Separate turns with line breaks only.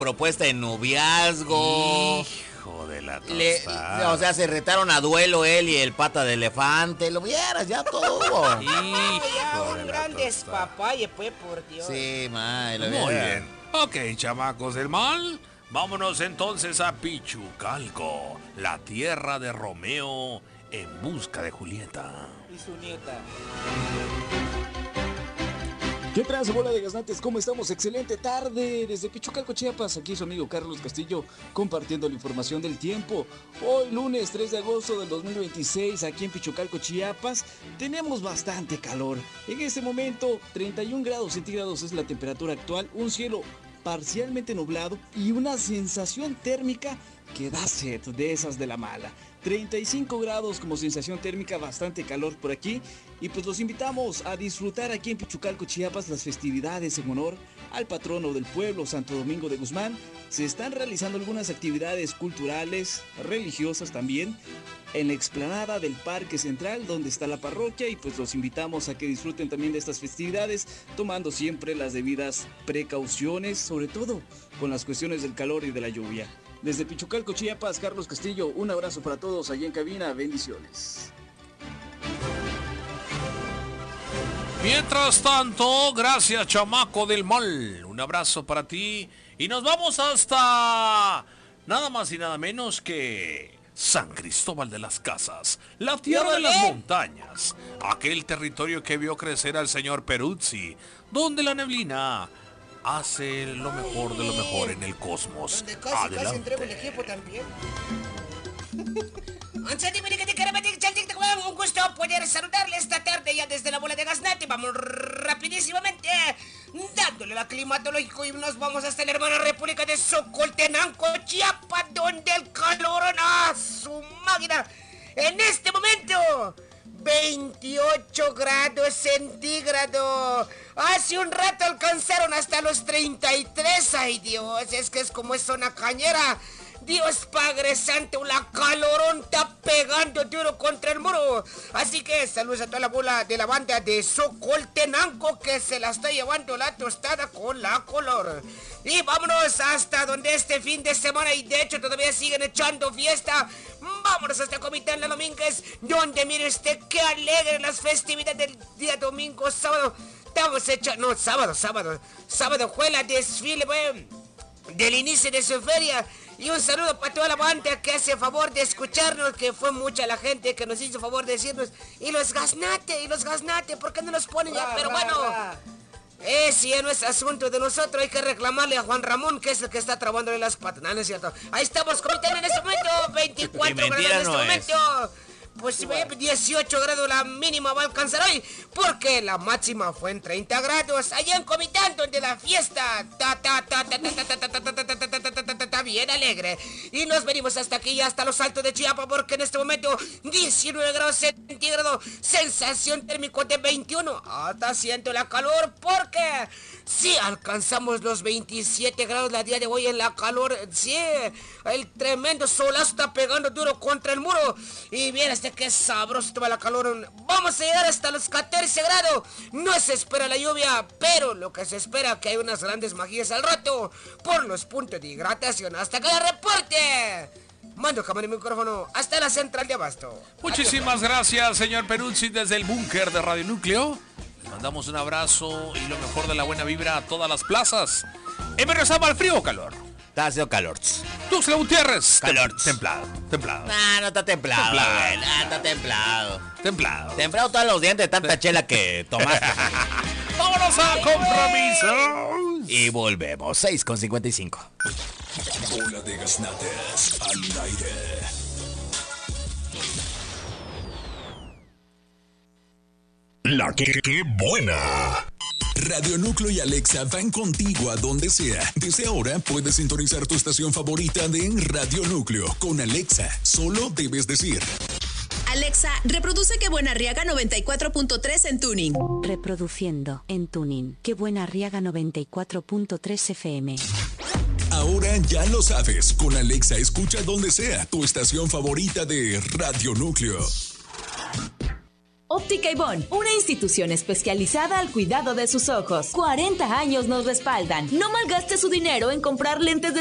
propuesta de noviazgo.
Hijo de la tostada.
O sea, se retaron a duelo él y el pata de elefante. Lo vieras, ya todo.
Ya un gran despapalle, pues, por Dios.
Sí, mae, lo
Muy
vieras.
bien. Ok, chamacos del mal. Vámonos entonces a Pichucalco, la tierra de Romeo en busca de Julieta.
Y su nieta.
¿Qué traza, bola de gaznantes? ¿Cómo estamos? Excelente tarde desde Pichucalco, Chiapas. Aquí su amigo Carlos Castillo compartiendo la información del tiempo. Hoy lunes 3 de agosto del 2026 aquí en Pichucalco, Chiapas tenemos bastante calor. En este momento 31 grados centígrados es la temperatura actual, un cielo parcialmente nublado y una sensación térmica que da sed de esas de la mala. 35 grados como sensación térmica, bastante calor por aquí. Y pues los invitamos a disfrutar aquí en Pichucalco, Chiapas, las festividades en honor al patrono del pueblo, Santo Domingo de Guzmán. Se están realizando algunas actividades culturales, religiosas también, en la explanada del Parque Central, donde está la parroquia, y pues los invitamos a que disfruten también de estas festividades, tomando siempre las debidas precauciones, sobre todo con las cuestiones del calor y de la lluvia. Desde Pichucalco, Chiapas, Carlos Castillo, un abrazo para todos allá en cabina, bendiciones.
Mientras tanto, gracias, chamaco del mal. Un abrazo para ti. Y nos vamos hasta nada más y nada menos que San Cristóbal de las Casas, la tierra de las montañas, aquel territorio que vio crecer al señor Peruzzi, donde la neblina hace lo mejor de lo mejor en el cosmos.
Donde casi entrego el equipo también. Un gusto poder saludarle esta tarde ya desde la bola de gaznate. Vamos rapidísimamente dándole la climatológico y nos vamos hasta la hermana República de Socoltenango, Chiapas, donde el calor a su máquina en este momento 28 grados centígrados. Hace un rato alcanzaron hasta los 33. Ay Dios, es que es como es zona cañera. Dios Padre Santo, la calorón está pegando duro contra el muro. Así que saludos a toda la bola de la banda de Socoltenango que se la está llevando la tostada con la color. Y vámonos hasta donde este fin de semana, y de hecho todavía siguen echando fiesta. Vámonos hasta Comitán La Domínguez, donde mire usted qué alegre las festividades del día domingo, sábado. Estamos echando, no, sábado fue la desfile, del inicio de su feria. Y un saludo para toda la banda que hace favor de escucharnos, que fue mucha la gente que nos hizo favor de decirnos. Y los gaznate, ¿por qué no nos ponen ya? Pero bueno, ese ya no es asunto de nosotros, hay que reclamarle a Juan Ramón, que es el que está trabándole las patas. No, no es cierto. Ahí estamos comentando en este momento, 24 grados en este momento. Pues 18 grados la mínima va a alcanzar hoy, porque la máxima fue en 30 grados allá en Comitán, donde la fiesta está bien alegre. Y nos venimos hasta aquí, hasta los Altos de Chiapas, porque en este momento 19 grados centígrados, sensación térmica de 21. Está haciendo la calor, porque sí alcanzamos los 27 grados la día de hoy en la calor. Sí, el tremendo solazo está pegando duro contra el muro. Y bien, que sabroso toma la calor. Vamos a llegar hasta los 14 grados. No se espera la lluvia, pero lo que se espera que hay unas grandes magías al rato por los puntos de hidratación. Hasta acá el reporte. Mando cámara y micrófono hasta la central de Abasto.
Muchísimas gracias, señor Peruzzi, desde el búnker de Radio Núcleo. Les mandamos un abrazo y lo mejor de la buena vibra a todas las plazas. ¿Empezamos al frío o calor?
Está haciendo calor.
Tuxtla Gutiérrez.
Calor.
Templado.
No está templado, güey. Está templado.
Templado
todos los dientes de tanta chela que tomaste.
Vámonos a compromiso.
Y volvemos, 6:55.
Bola de gaznates al aire. La que buena. Radio Núcleo y Alexa van contigo a donde sea. Desde ahora puedes sintonizar tu estación favorita de Radio Núcleo con Alexa. Solo debes decir:
Alexa, reproduce Que Buena Arriaga 94.3 en tuning.
Reproduciendo en tuning Que Buena Arriaga 94.3 FM.
Ahora ya lo sabes. Con Alexa escucha donde sea tu estación favorita de Radio Núcleo.
Óptica Ibón, una institución especializada al cuidado de sus ojos. 40 años nos respaldan. No malgaste su dinero en comprar lentes de